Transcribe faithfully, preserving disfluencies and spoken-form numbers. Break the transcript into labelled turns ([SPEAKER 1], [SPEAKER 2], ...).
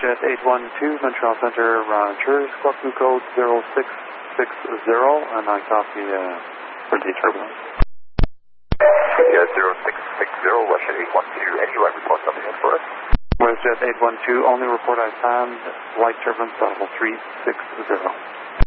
[SPEAKER 1] WestJet eight one two, Montreal Center, Rogers, Squawk Blue code zero six six zero, and I copy uh, for the turbulence.
[SPEAKER 2] Yeah, zero six six zero, WestJet eight one two, any light report coming in for us?
[SPEAKER 1] WestJet eight one two, only report I found light turbulence level three six zero.